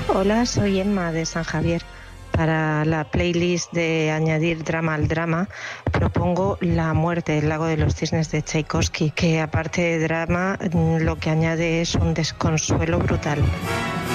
Hola, soy Emma de San Javier. Para la playlist de añadir drama al drama, propongo La muerte, el lago de los cisnes de Tchaikovsky, que aparte de drama, lo que añade es un desconsuelo brutal.